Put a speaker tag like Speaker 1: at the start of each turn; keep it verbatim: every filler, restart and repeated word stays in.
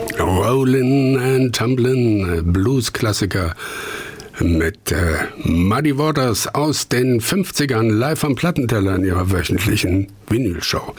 Speaker 1: Rollin' and Tumblin', Blues-Klassiker mit äh, Muddy Waters aus den fünfzigern live am Plattenteller in ihrer wöchentlichen Vinylshow.